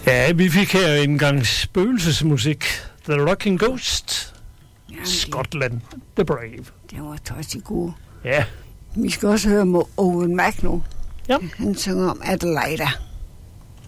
Ja, vi fik her en gang spøgelsesmusik. The Rocking Ghost. Ja, Scotland the Brave. Det var tosset god. Ja. Vi skal også høre Owen Mac nu. Ja. Han synger om Adelaide.